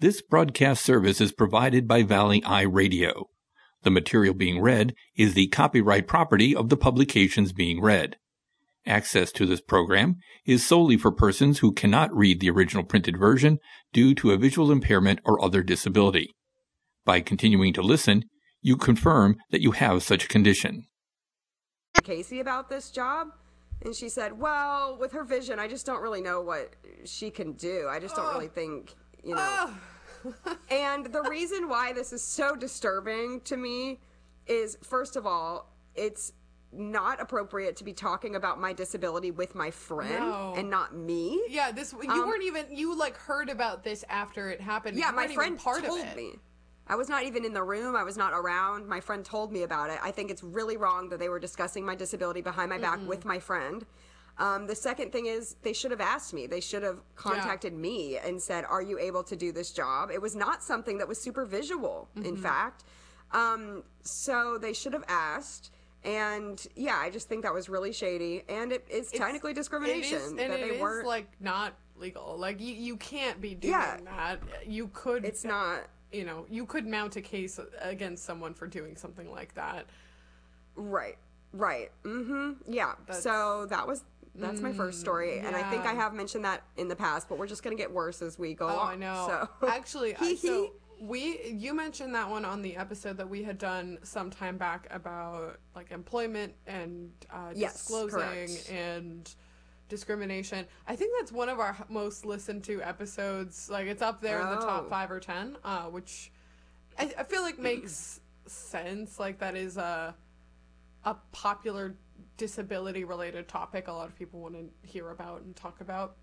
This broadcast service is provided by Valley Eye Radio. The material being read is the copyright property of the publications being read. Access to this program is solely for persons who cannot read the original printed version due to a visual impairment or other disability. By continuing to listen, you confirm that you have such a condition. Casey about this job, and she said, well, with her vision, I just don't really know what she can do. I just don't really think, And the reason why this is so disturbing to me is, first of all, it's not appropriate to be talking about my disability with my friend and not me. Yeah, you weren't even, you heard about this after it happened. Yeah, you my friend told me. I was not even in the room. I was not around. My friend told me about it. I think it's really wrong that they were discussing my disability behind my back with my friend. The second thing is they should have asked me. They should have contacted me and said, are you able to do this job? It was not something that was super visual, in fact. So they should have asked. And yeah, I just think that was really shady. And it's technically discrimination. It is not legal. You can't be doing that. You could. It's not. You could mount a case against someone for doing something like that. Right. Yeah. So that's my first story. Yeah. And I think I have mentioned that in the past, but we're just going to get worse as we go along. I know. So. Actually, you mentioned that one on the episode that we had done some time back about employment and disclosing and discrimination. I think that's one of our most listened to episodes. It's up there in the top 5 or 10, which I feel like makes sense. That is a popular disability related topic a lot of people want to hear about and talk about.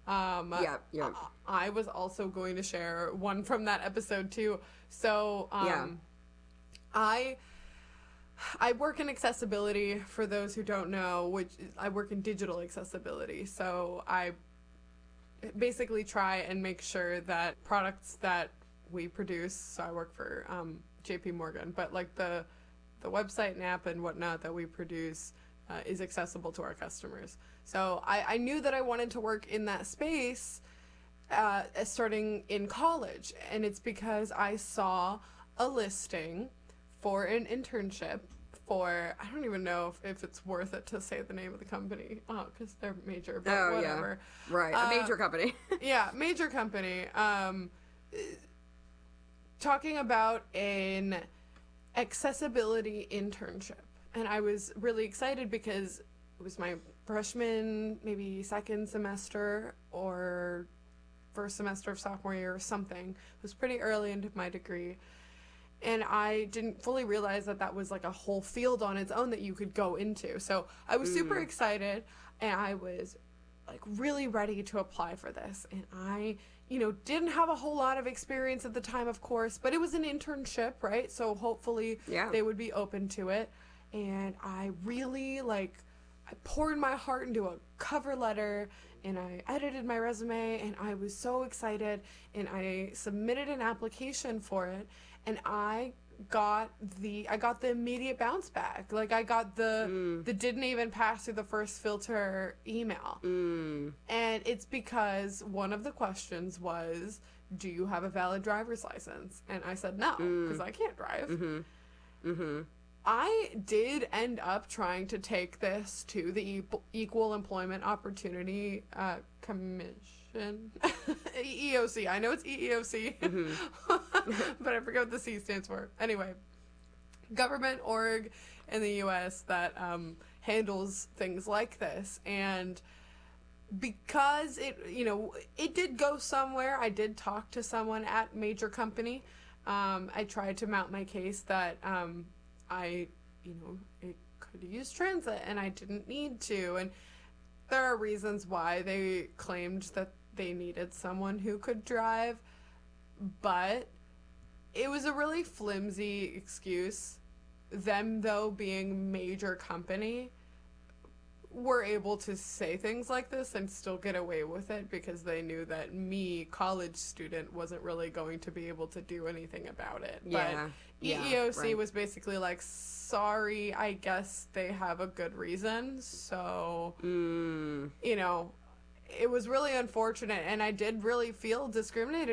I was also going to share one from that episode too. So I work in accessibility, for those who don't know, which I work in digital accessibility. So I basically try and make sure that products that we produce, so I work for JP Morgan, but the website and app and whatnot that we produce is accessible to our customers. So I knew that I wanted to work in that space starting in college, and it's because I saw a listing for an internship for, I don't even know if it's worth it to say the name of the company, because they're major, but whatever. Yeah. Right, a major company. Yeah, major company. Talking about an accessibility internship. And I was really excited because it was my freshman, maybe second semester, or first semester of sophomore year or something. It was pretty early into my degree. And I didn't fully realize that was a whole field on its own that you could go into. So I was super excited, and I was really ready to apply for this. And I, didn't have a whole lot of experience at the time, of course, but it was an internship, right? So hopefully they would be open to it. And I really I poured my heart into a cover letter, and I edited my resume, and I was so excited, and I submitted an application for it, and I got the immediate bounce back. I got the didn't even pass through the first filter email. And it's because one of the questions was, do you have a valid driver's license? And I said no, because I can't drive. I did end up trying to take this to the Equal Employment Opportunity Commission. EEOC. I know it's EEOC, but I forget what the C stands for. Anyway, government org in the U.S. that handles things like this. And because it did go somewhere, I did talk to someone at major company. I tried to mount my case that it could use transit and I didn't need to. And there are reasons why they claimed that they needed someone who could drive, but it was a really flimsy excuse. Them, though, being major company, were able to say things like this and still get away with it because they knew that me, college student, wasn't really going to be able to do anything about it. Yeah. But EEOC was basically sorry, I guess they have a good reason. So, it was really unfortunate, and I did really feel discriminated